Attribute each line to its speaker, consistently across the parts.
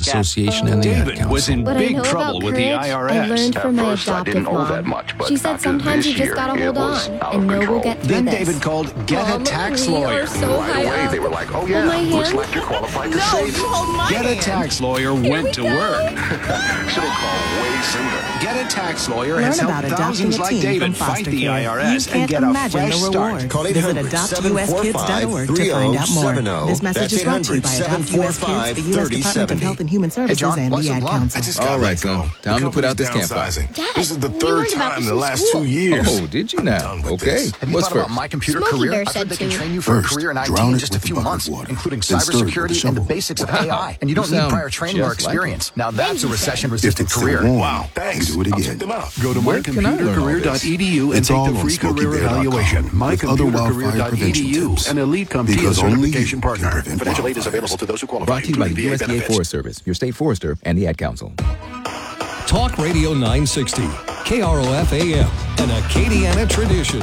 Speaker 1: Association and the Ad Council.
Speaker 2: Was in big trouble with the IRS.
Speaker 3: I learned from my adoptive mom. She said sometimes you just gotta hold on and know we'll get through
Speaker 2: Then
Speaker 3: this.
Speaker 2: David called Get a Tax Lawyer.
Speaker 4: Right away, they were like, oh yeah, looks like you're qualified to save it.
Speaker 2: Get a Tax Lawyer went to work.
Speaker 4: Should have called way sooner.
Speaker 2: Get a Tax Lawyer
Speaker 5: Learn
Speaker 2: has
Speaker 5: about
Speaker 2: helped
Speaker 5: adopting
Speaker 2: thousands
Speaker 5: a
Speaker 2: like
Speaker 5: teen
Speaker 2: David
Speaker 5: from
Speaker 2: fight
Speaker 5: foster
Speaker 2: the
Speaker 5: care.
Speaker 2: IRS
Speaker 5: You can't
Speaker 2: and get a
Speaker 5: imagine
Speaker 2: fresh
Speaker 5: the
Speaker 2: start.
Speaker 5: rewards.
Speaker 6: Call
Speaker 5: Visit adoptuskids.org to find out more. This message is brought to you by Adopt US Kids, the U.S. Department of Health and Human Services, and the Ad Council.
Speaker 1: All right, son. Time to put out this campfire.
Speaker 4: This is the third time in the last 2 years.
Speaker 1: Oh, did you now? Okay.
Speaker 7: Have you
Speaker 1: What's
Speaker 7: thought about
Speaker 1: first?
Speaker 7: My Computer
Speaker 3: Smokey
Speaker 7: Career?
Speaker 3: Bear
Speaker 7: I heard
Speaker 3: said
Speaker 7: they can
Speaker 3: to.
Speaker 7: train you for a
Speaker 6: First,
Speaker 7: career in IT
Speaker 6: drown
Speaker 7: in
Speaker 6: it
Speaker 7: just a
Speaker 6: with
Speaker 7: few
Speaker 6: the bucket
Speaker 7: months,
Speaker 6: water.
Speaker 7: including
Speaker 6: Then stir it with a
Speaker 7: cybersecurity and the
Speaker 6: shovel.
Speaker 7: basics of
Speaker 1: Wow.
Speaker 7: AI. And you don't
Speaker 1: You
Speaker 7: need
Speaker 1: sound
Speaker 7: prior training or
Speaker 1: just like
Speaker 7: experience. Now that's a
Speaker 6: If
Speaker 7: recession-resistant
Speaker 6: it's still
Speaker 7: career.
Speaker 6: warm,
Speaker 4: Wow, thanks.
Speaker 6: do it
Speaker 4: I'll
Speaker 6: again.
Speaker 4: check them out.
Speaker 2: Go to
Speaker 1: Where can I learn all this?
Speaker 2: mycomputercareer.edu and
Speaker 6: It's all
Speaker 2: take the
Speaker 6: on
Speaker 2: free career
Speaker 6: SmokeyBear.com
Speaker 2: evaluation.
Speaker 6: with other wildfire prevention
Speaker 2: mycomputercareer.edu,
Speaker 6: tips.
Speaker 2: an elite CompTIA
Speaker 6: Because only you
Speaker 2: certification
Speaker 6: can
Speaker 2: partner.
Speaker 6: prevent
Speaker 4: Financial aid is
Speaker 6: wildfires.
Speaker 4: available to those who qualify.
Speaker 1: Brought to you by the
Speaker 4: including VA
Speaker 1: USDA
Speaker 4: benefits.
Speaker 1: Forest Service, your state forester, and the Ad Council.
Speaker 8: Talk Radio 960, KROF AM, an Acadiana tradition.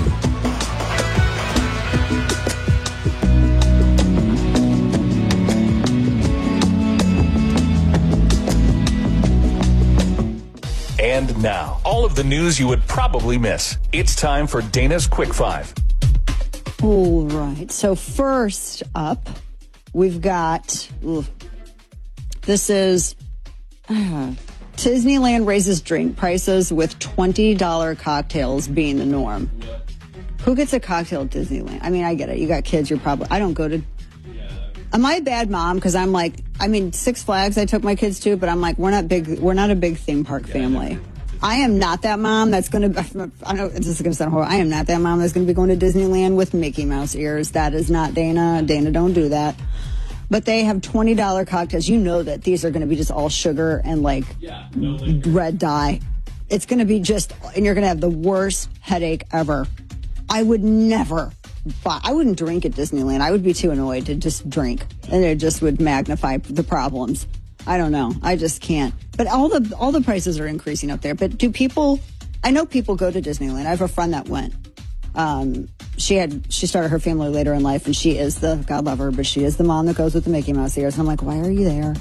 Speaker 9: And now, all of the news you would probably miss. It's time for Dana's Quick Five.
Speaker 10: All right. So first up, we've got this is Disneyland raises drink prices with $20 cocktails being the norm. Who gets a cocktail at Disneyland? I mean, I get it. You got kids. I don't go to. Am I a bad mom? Because I'm like, I mean, Six Flags I took my kids to, but I'm like, we're not a big theme park family. I am not that mom that's going to, I know this is going to sound horrible. I am not that mom that's going to be going to Disneyland with Mickey Mouse ears. That is not Dana. Dana, don't do that. But they have $20 cocktails. You know that these are going to be just all sugar and like red dye. It's going to be and you're going to have the worst headache ever. I would never I wouldn't drink at Disneyland. I would be too annoyed to just drink, and it just would magnify the problems. I don't know. I just can't. But all the prices are increasing up there. But I know people go to Disneyland. I have a friend that went. She started her family later in life, and she is God love her, but she is the mom that goes with the Mickey Mouse ears. And I'm like, why are you there?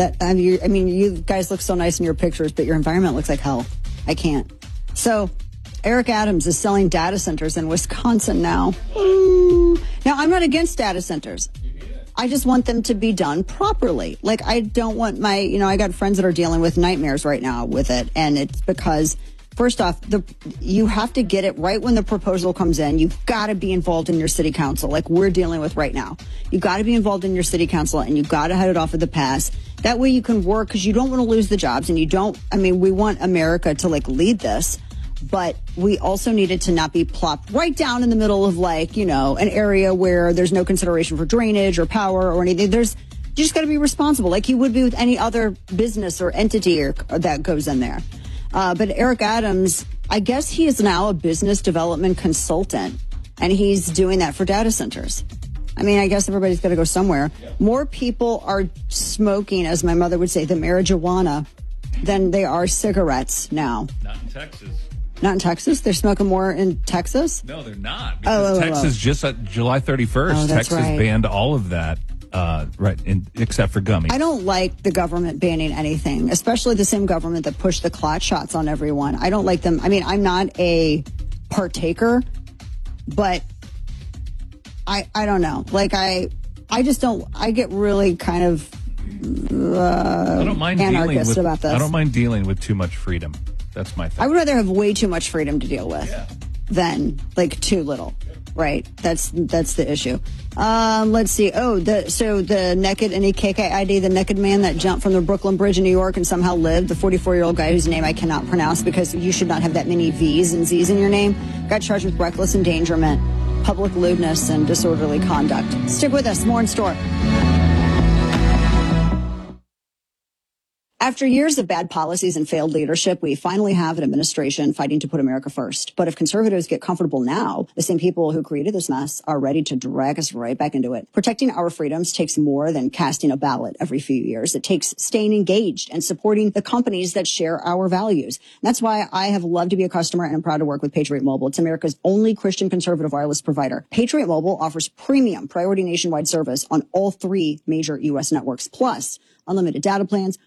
Speaker 10: You guys look so nice in your pictures, but your environment looks like hell. I can't. So Eric Adams is selling data centers in Wisconsin now. Now, I'm not against data centers. I just want them to be done properly. Like, I don't want I got friends that are dealing with nightmares right now with it. And it's because, first off, you have to get it right when the proposal comes in. You've got to be involved in your city council, like we're dealing with right now. You've got to be involved in your city council, and you've got to head it off at the pass. That way you can work, because you don't want to lose the jobs, and we want America to lead this. But we also needed to not be plopped right down in the middle of an area where there's no consideration for drainage or power or anything. You just got to be responsible, like you would be with any other business or entity or that goes in there. But Eric Adams, I guess he is now a business development consultant, and he's doing that for data centers. I mean, I guess everybody's got to go somewhere. More people are smoking, as my mother would say, the marijuana than they are cigarettes now.
Speaker 11: Not in Texas.
Speaker 10: Not in Texas? They're smoking more in Texas?
Speaker 11: No, they're not. Because Texas, just at July 31st, Texas banned all of that, except for gummies.
Speaker 10: I don't like the government banning anything, especially the same government that pushed the clot shots on everyone. I don't like them. I mean, I'm not a partaker, but I don't know. I just don't. I get really kind of
Speaker 11: I don't mind
Speaker 10: anarchist about this.
Speaker 11: I don't mind dealing with too much freedom. That's my thing.
Speaker 10: I would rather have way too much freedom to deal with than too little. Right. That's the issue. Let's see. The naked NKKID, the naked man that jumped from the Brooklyn Bridge in New York and somehow lived, the 44-year-old guy whose name I cannot pronounce because you should not have that many V's and Z's in your name, got charged with reckless endangerment, public lewdness, and disorderly conduct. Stick with us. More in store. After years of bad policies and failed leadership, we finally have an administration fighting to put America first. But if conservatives get comfortable now, the same people who created this mess are ready to drag us right back into it. Protecting our freedoms takes more than casting a ballot every few years. It takes staying engaged and supporting the companies that share our values. And that's why I have loved to be a customer, and I'm proud to work with Patriot Mobile. It's America's only Christian conservative wireless provider. Patriot Mobile offers premium priority nationwide service on all 3 major U.S. networks, plus unlimited data plans,